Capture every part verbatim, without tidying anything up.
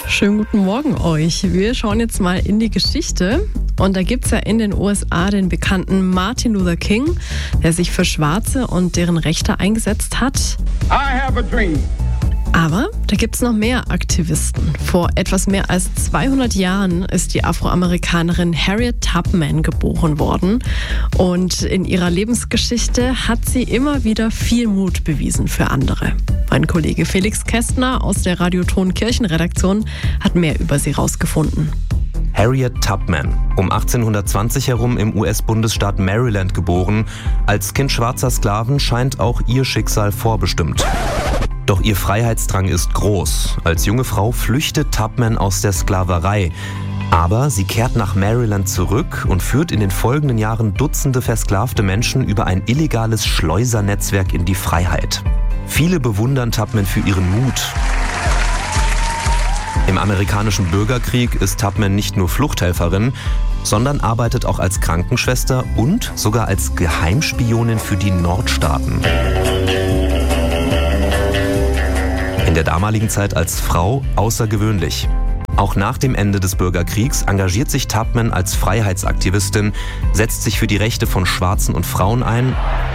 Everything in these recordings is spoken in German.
Schönen guten Morgen euch. Wir schauen jetzt mal in die Geschichte. Und da gibt es ja in den U S A den bekannten Martin Luther King, der sich für Schwarze und deren Rechte eingesetzt hat. I have a dream. Aber da gibt es noch mehr Aktivisten. Vor etwas mehr als zweihundert Jahren ist die Afroamerikanerin Harriet Tubman geboren worden. Und in ihrer Lebensgeschichte hat sie immer wieder viel Mut bewiesen für andere. Mein Kollege Felix Kästner aus der Radioton-Kirchenredaktion hat mehr über sie rausgefunden. Harriet Tubman, um achtzehnhundertzwanzig herum im U S-Bundesstaat Maryland geboren. Als Kind schwarzer Sklaven scheint auch ihr Schicksal vorbestimmt. Doch ihr Freiheitsdrang ist groß. Als junge Frau flüchtet Tubman aus der Sklaverei. Aber sie kehrt nach Maryland zurück und führt in den folgenden Jahren Dutzende versklavte Menschen über ein illegales Schleusernetzwerk in die Freiheit. Viele bewundern Tubman für ihren Mut. Im amerikanischen Bürgerkrieg ist Tubman nicht nur Fluchthelferin, sondern arbeitet auch als Krankenschwester und sogar als Geheimspionin für die Nordstaaten. In der damaligen Zeit als Frau außergewöhnlich. Auch nach dem Ende des Bürgerkriegs engagiert sich Tubman als Freiheitsaktivistin, setzt sich für die Rechte von Schwarzen und Frauen ein.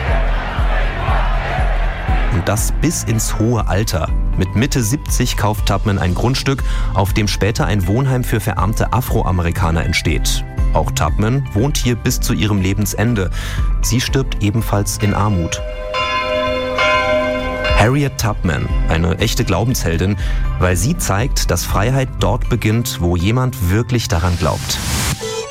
Und das bis ins hohe Alter. Mit Mitte siebzig kauft Tubman ein Grundstück, auf dem später ein Wohnheim für verarmte Afroamerikaner entsteht. Auch Tubman wohnt hier bis zu ihrem Lebensende. Sie stirbt ebenfalls in Armut. Harriet Tubman, eine echte Glaubensheldin, weil sie zeigt, dass Freiheit dort beginnt, wo jemand wirklich daran glaubt.